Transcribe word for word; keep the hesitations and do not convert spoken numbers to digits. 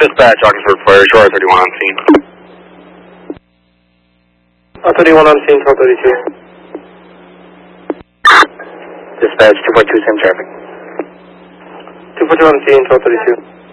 Dispatch, Oxford Flare, Shore thirty-one on scene. Uh, thirty-one on scene, twelve thirty-two. Dispatch, two point two, same traffic. two forty-one on scene, twelve thirty-two.